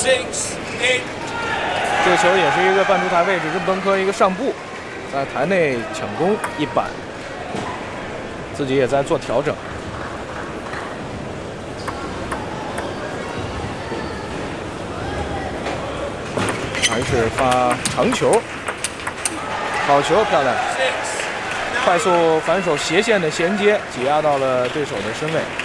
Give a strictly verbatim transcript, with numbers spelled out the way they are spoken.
这个球也是一个半出台位置，是温科一个上步，在台内抢攻一板，自己也在做调整。还是发长球，好球，漂亮！快速反手斜线的衔接，挤压到了对手的身位。